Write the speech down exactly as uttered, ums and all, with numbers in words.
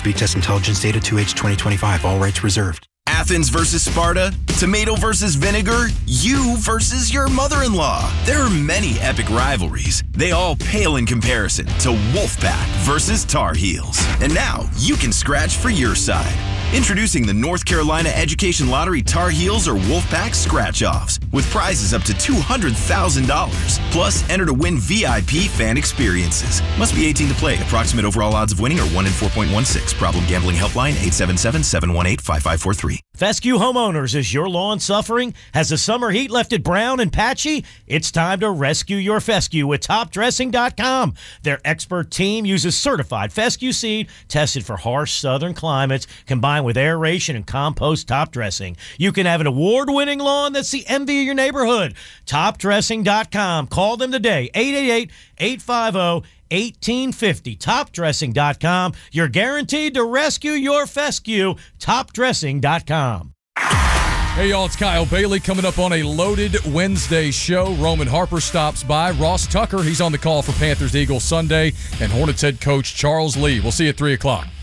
Speed Test Intelligence Data two H twenty twenty-five. All rights reserved. Athens versus Sparta, tomato versus vinegar, you versus your mother-in-law. There are many epic rivalries. They all pale in comparison to Wolfpack versus Tar Heels. And now you can scratch for your side. Introducing the North Carolina Education Lottery Tar Heels or Wolfpack Scratch-Offs with prizes up to two hundred thousand dollars. Plus, enter to win V I P fan experiences. Must be eighteen to play. Approximate overall odds of winning are one in four point one six. Problem gambling helpline eight seven seven, seven one eight, five five four three. Fescue Homeowners, is your lawn suffering? Has the summer heat left it brown and patchy? It's time to rescue your fescue with top dressing dot com. Their expert team uses certified fescue seed tested for harsh southern climates combined with aeration and compost top dressing. You can have an award-winning lawn that's the envy of your neighborhood. top dressing dot com. Call them today, eight eight eight, eight five zero, eighteen fifty. top dressing dot com. You're guaranteed to rescue your fescue. top dressing dot com. Hey, y'all, it's Kyle Bailey coming up on a loaded Wednesday show. Roman Harper stops by. Ross Tucker, he's on the call for Panthers-Eagles Sunday. And Hornets head coach Charles Lee. We'll see you at three o'clock.